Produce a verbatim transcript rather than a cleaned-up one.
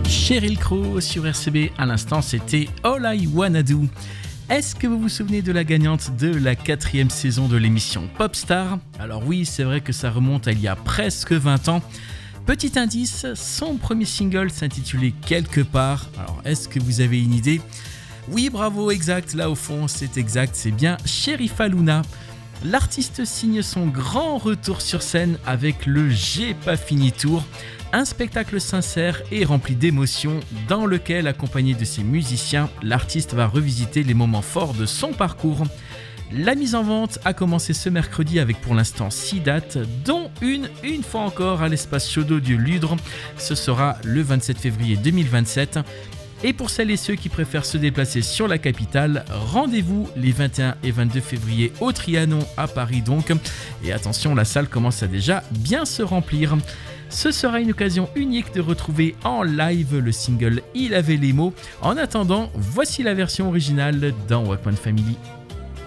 Sheryl Crow sur R C B, à l'instant c'était All I Wanna Do. Est-ce que vous vous souvenez de la gagnante de la quatrième saison de l'émission Popstar ? Alors oui, c'est vrai que ça remonte à il y a presque vingt ans. Petit indice, son premier single s'intitulait Quelque part. Alors est-ce que vous avez une idée ? Oui, bravo, exact, là au fond c'est exact, c'est bien Sherifa Luna. L'artiste signe son grand retour sur scène avec le J'ai pas fini tour, un spectacle sincère et rempli d'émotions dans lequel, accompagné de ses musiciens, l'artiste va revisiter les moments forts de son parcours. La mise en vente a commencé ce mercredi avec pour l'instant six dates, dont une, une fois encore, à l'espace Chaudeau du Ludre. Ce sera le vingt-sept février deux mille vingt-sept. Et pour celles et ceux qui préfèrent se déplacer sur la capitale, rendez-vous les vingt et un et vingt-deux février au Trianon à Paris donc. Et attention, la salle commence à déjà bien se remplir. Ce sera une occasion unique de retrouver en live le single Il avait les mots. En attendant, voici la version originale dans Walkman Family.